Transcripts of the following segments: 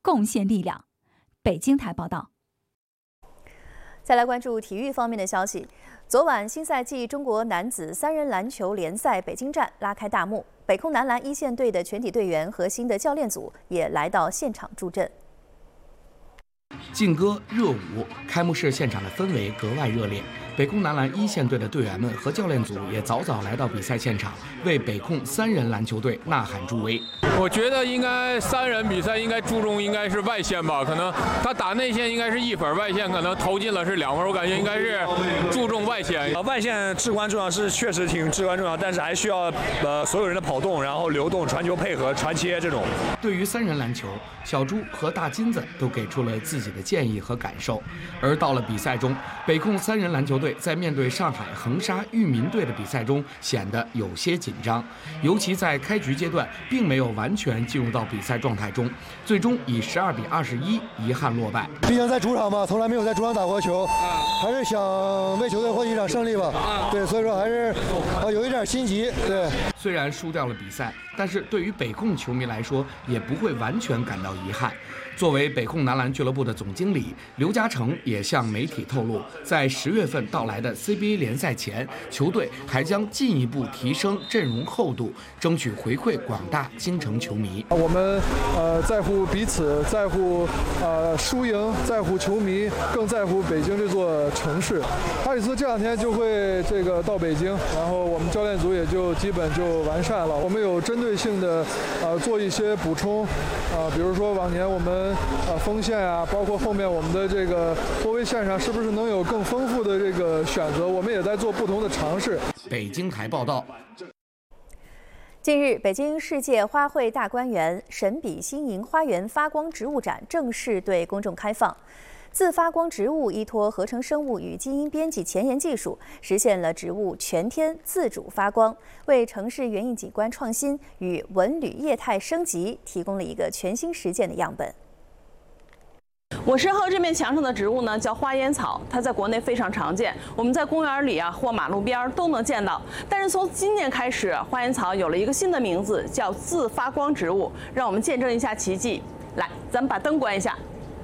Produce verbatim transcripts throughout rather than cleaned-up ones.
贡献力量。北京台报道。 再来关注体育方面的消息。昨晚新赛季中国男子三人篮球联赛北京站拉开大幕，北控男篮一线队的全体队员和新的教练组也来到现场助阵。 劲歌热舞，开幕式现场的氛围格外热烈。北控男篮一线队的队员们和教练组也早早来到比赛现场，为北控三人篮球队呐喊助威。 我觉得应该三人比赛应该注重应该是外线吧，可能他打内线应该是一分，外线可能投进了是两分，我感觉应该是注重外线。 啊，外线至关重要，是确实挺至关重要，但是还需要呃所有人的跑动，然后流动、传球配合、传切这种。 对于三人篮球，小朱和大金子都给出了自己的建议和感受。而到了比赛中，北控三人篮球队在面对上海恒沙裕民队的比赛中显得有些紧张，尤其在开局阶段并没有完全进入到比赛状态中，最终以十二比二十一遗憾落败。 毕竟在主场嘛，从来没有在主场打过球，还是想为球队获取一场胜利吧。对，所以说还是啊有一点心急。对， 虽然输掉了比赛，但是对于北控球迷来说，也不会完全感到遗憾。作为北控男篮俱乐部的总经理，刘嘉诚也向媒体透露，在十月份到来的 C B A 联赛前，球队还将进一步提升阵容厚度，争取回馈广大京城球迷。 我们呃在乎彼此，在乎呃输赢，在乎球迷，更在乎北京这座城市。哈里斯这两天就会这个到北京，然后我们教练组也就基本就完善了。我们有针对性的呃做一些补充，啊、呃，比如说往年我们呃锋线啊，包括后面我们的这个后卫线上，是不是能有更丰富的这个选择？我们也在做不同的尝试。 北京台报道。 近日，北京世界花卉大观园神笔新颖花园发光植物展正式对公众开放。自发光植物依托合成生物与基因编辑前沿技术，实现了植物全天自主发光，为城市园艺景观创新与文旅业态升级提供了一个全新实践的样本。 我身后这面墙上的植物呢，叫花烟草，它在国内非常常见，我们在公园里啊或马路边都能见到。但是从今年开始，花烟草有了一个新的名字，叫自发光植物。让我们见证一下奇迹。来，咱们把灯关一下。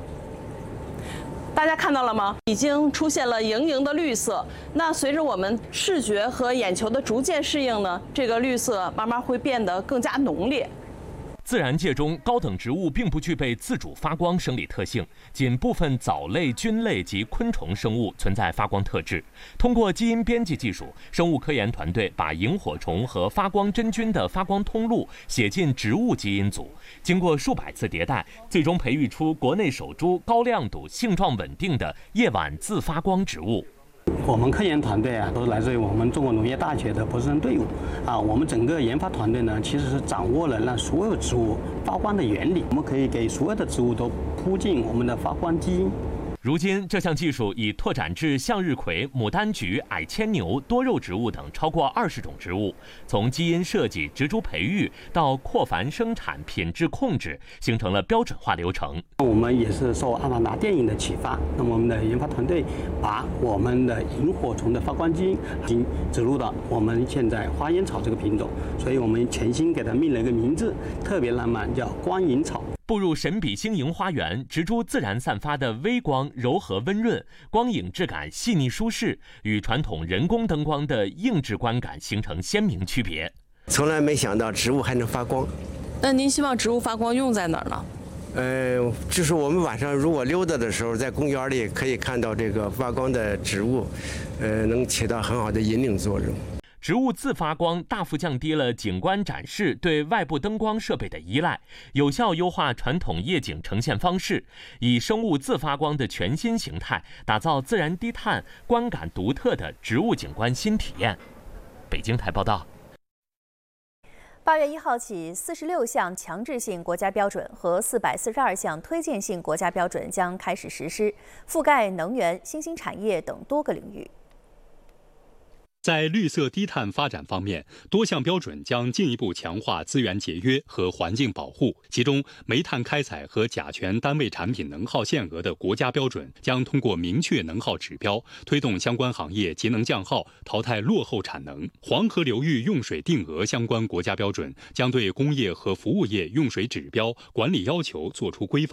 大家看到了吗？已经出现了莹莹的绿色。那随着我们视觉和眼球的逐渐适应呢，这个绿色慢慢会变得更加浓烈。 自然界中，高等植物并不具备自主发光生理特性，仅部分藻类、菌类及昆虫生物存在发光特质。通过基因编辑技术，生物科研团队把萤火虫和发光真菌的发光通路写进植物基因组，经过数百次迭代，最终培育出国内首株高亮度、性状稳定的夜晚自发光植物。 我们科研团队啊，都是来自于我们中国农业大学的博士生队伍啊。我们整个研发团队呢，其实是掌握了让所有植物发光的原理，我们可以给所有的植物都铺进我们的发光基因。 如今，这项技术已拓展至向日葵、牡丹菊、矮牵牛、多肉植物等超过二十种植物。从基因设计、植株培育到扩繁生产、品质控制，形成了标准化流程。 我们也是受《阿凡达》电影的启发，那么我们的研发团队把我们的萤火虫的发光基因已经植入到我们现在花烟草这个品种，所以我们全新给它命了一个名字，特别浪漫，叫光萤草。 步入神笔星萤花园，植株自然散发的微光柔和温润，光影质感细腻舒适，与传统人工灯光的硬质观感形成鲜明区别。 从来没想到植物还能发光。 那您希望植物发光用在哪儿呢？ 呃，就是我们晚上如果溜达的时候，在公园里可以看到这个发光的植物，呃，能起到很好的引领作用。 植物自发光大幅降低了景观展示对外部灯光设备的依赖，有效优化传统夜景呈现方式，以生物自发光的全新形态，打造自然低碳、观感独特的植物景观新体验。北京台报道。 八月一号起，四十六项强制性国家标准和四百四十二项推荐性国家标准将开始实施，覆盖能源、新兴产业等多个领域。 在绿色低碳发展方面，多项标准将进一步强化资源节约和环境保护。其中，煤炭开采和甲醛单位产品能耗限额的国家标准将通过明确能耗指标，推动相关行业节能降耗，淘汰落后产能。黄河流域用水定额相关国家标准将对工业和服务业用水指标管理要求作出规范。